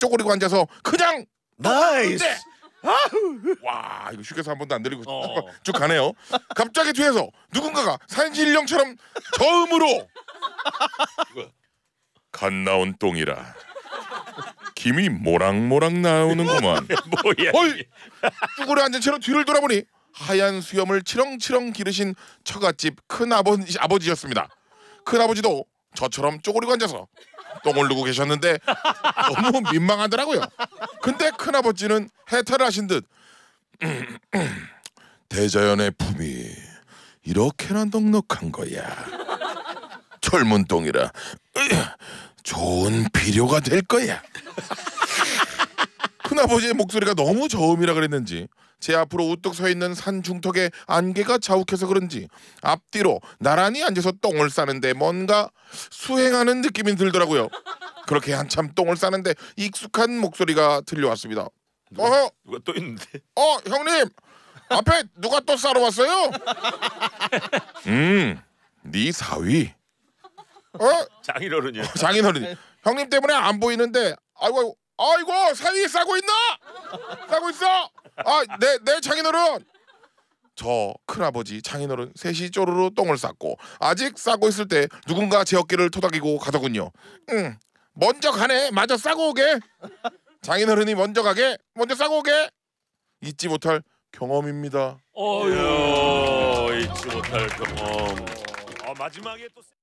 쪼그리고 앉아서 그냥 나이스. 와 이거 휴게소 한 번도 안 들리고 쭉 가네요. 갑자기 뒤에서 누군가가 산신령처럼 저음으로 갓 나온 똥이라 김이 모락모락 나오는구만. 뭐야? 헐! 쭈그려 앉은 채로 뒤를 돌아보니 하얀 수염을 치렁치렁 기르신 처갓집 큰아버지였습니다. 큰아버지도 저처럼 쪼그리고 앉아서 똥을 누고 계셨는데 너무 민망하더라고요. 근데 큰아버지는 해탈을 하신 듯 대자연의 품이 이렇게나 넉넉한 거야. 젊은 똥이라 좋은 비료가 될 거야. 큰아버지의 목소리가 너무 저음이라 그랬는지 제 앞으로 우뚝 서 있는 산 중턱에 안개가 자욱해서 그런지 앞뒤로 나란히 앉아서 똥을 싸는데 뭔가 수행하는 느낌이 들더라고요. 그렇게 한참 똥을 싸는데 익숙한 목소리가 들려왔습니다. 누가 또 있는데? 형님 앞에 누가 또 싸러 왔어요? 네 사위. 장인어른이요. 장인어른이. 형님 때문에 안 보이는데 아이고 사위 싸고 있나? 싸고 있어? 내 장인어른. 저 큰아버지 장인어른 셋이 쪼르르 똥을 쌌고 아직 싸고 있을 때 누군가 제 어깨를 토닥이고 가더군요. 먼저 가네. 마저 싸고 오게. 장인어른이 먼저 가게. 먼저 싸고 오게. 잊지 못할 경험입니다. 어휴, 잊지 못할 경험. 마지막에 또